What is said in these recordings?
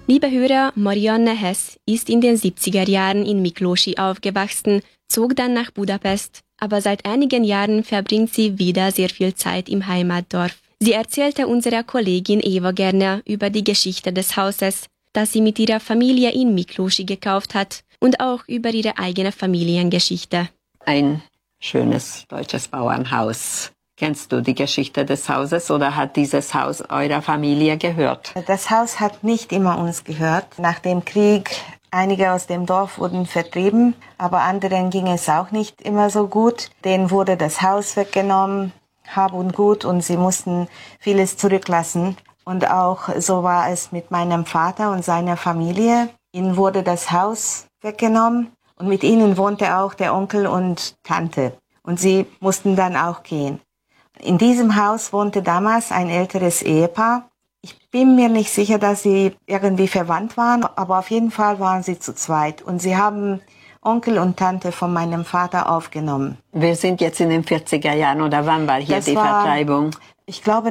Liebe Hörer, Marianne Hess ist in den 70er Jahren in Miklósi aufgewachsen, zog dann nach Budapest, aber seit einigen Jahren verbringt sie wieder sehr viel Zeit im Heimatdorf. Sie erzählte unserer Kollegin Eva Gerner über die Geschichte des Hauses, das sie mit ihrer Familie in Miklósi gekauft hat, und auch über ihre eigene Familiengeschichte. Ein schönes deutsches Bauernhaus. Kennst du die Geschichte des Hauses oder hat dieses Haus eurer Familie gehört? Das Haus hat nicht immer uns gehört. Nach dem Krieg, einige aus dem Dorf wurden vertrieben, aber anderen ging es auch nicht immer so gut. Denen wurde das Haus weggenommen, Hab und Gut, und sie mussten vieles zurücklassen. Und auch so war es mit meinem Vater und seiner Familie. Ihnen wurde das Haus weggenommen und mit ihnen wohnte auch der Onkel und Tante. Und sie mussten dann auch gehen. In diesem Haus wohnte damals ein älteres Ehepaar. Ich bin mir nicht sicher, dass sie irgendwie verwandt waren, aber auf jeden Fall waren sie zu zweit. Und sie haben Onkel und Tante von meinem Vater aufgenommen. Wir sind jetzt in den 40er Jahren, oder wann war hier die Vertreibung? Ich glaube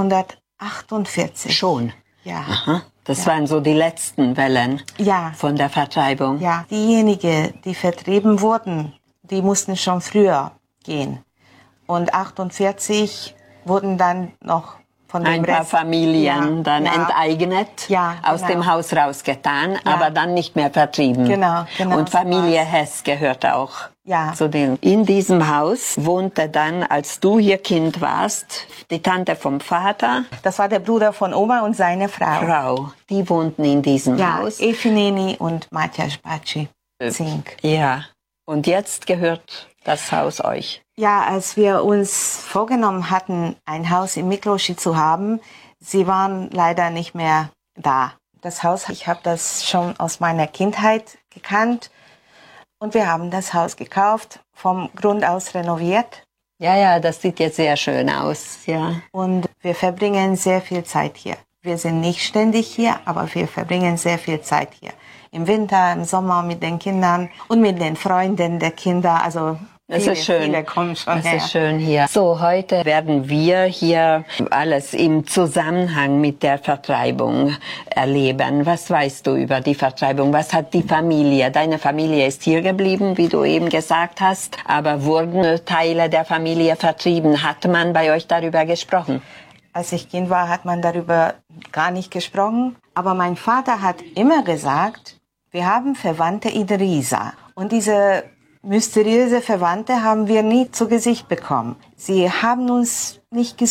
1948. Schon? Ja. Aha. Das waren so die letzten Wellen von der Vertreibung? Ja, diejenigen, die vertrieben wurden, die mussten schon früher gehen. Und 1948 wurden dann noch von dem ein paar Familien dann enteignet, aus dem Haus rausgetan, aber dann nicht mehr vertrieben. Genau. Und Familie Hess gehört auch zu denen. In diesem Haus wohnte dann, als du hier Kind warst, die Tante vom Vater. Das war der Bruder von Oma und seine Frau. Die wohnten in diesem Haus. Efineni und Matjasz Bácsi Zink. Ja. Und jetzt gehört das Haus euch? Ja, als wir uns vorgenommen hatten, ein Haus in Miklósi zu haben, sie waren leider nicht mehr da. Das Haus, ich habe das schon aus meiner Kindheit gekannt und wir haben das Haus gekauft, vom Grund aus renoviert. Ja, das sieht jetzt sehr schön aus, ja. Und wir verbringen sehr viel Zeit hier. Wir sind nicht ständig hier, aber wir verbringen sehr viel Zeit hier. Im Winter, im Sommer mit den Kindern und mit den Freunden der Kinder, also viele kommen schon her. Das ist schön hier. So, heute werden wir hier alles im Zusammenhang mit der Vertreibung erleben. Was weißt du über die Vertreibung? Was hat die Familie? Deine Familie ist hier geblieben, wie du eben gesagt hast, aber wurden Teile der Familie vertrieben? Hat man bei euch darüber gesprochen? Als ich Kind war, hat man darüber gar nicht gesprochen. Aber mein Vater hat immer gesagt, wir haben Verwandte in Riesa. Und diese mysteriöse Verwandte haben wir nie zu Gesicht bekommen. Sie haben uns nicht